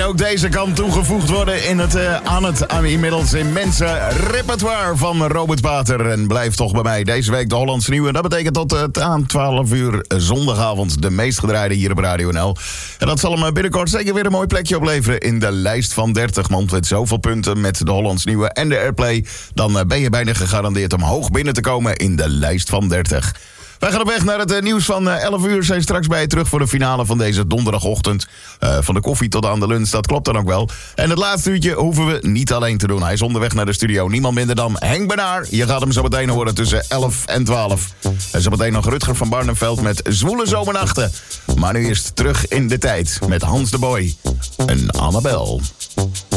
ook deze kan toegevoegd worden in het inmiddels immense repertoire van Robert Pater. En blijf toch bij mij deze week de Hollandse Nieuwe. Dat betekent tot aan 12 uur zondagavond de meest gedraaide hier op Radio NL. En dat zal hem binnenkort zeker weer een mooi plekje opleveren in de lijst van 30. Want met zoveel punten met de Hollandse Nieuwe en de Airplay, dan ben je bijna gegarandeerd om hoog binnen te komen in de lijst van 30. Wij gaan op weg naar het nieuws van 11 uur. Zijn straks bij je terug voor de finale van deze donderdagochtend. Van de koffie tot aan de lunch, dat klopt dan ook wel. En het laatste uurtje hoeven we niet alleen te doen. Hij is onderweg naar de studio. Niemand minder dan Henk Benaar. Je gaat hem zo meteen horen tussen 11 en 12. En zo meteen nog Rutger van Barneveld met Zwoele Zomernachten. Maar nu eerst terug in de tijd met Hans de Boy en Annabel.